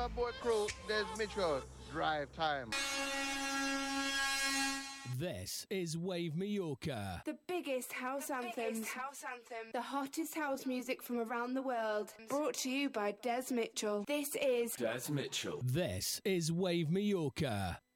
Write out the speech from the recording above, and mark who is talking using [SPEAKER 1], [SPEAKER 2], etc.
[SPEAKER 1] boy crew, Des Mitchell, Drive Time.
[SPEAKER 2] This is Wave Mallorca.
[SPEAKER 3] The biggest house anthems. The hottest house music from around the world. Brought to you by Des Mitchell. This is
[SPEAKER 2] Des Mitchell. This is Wave Mallorca.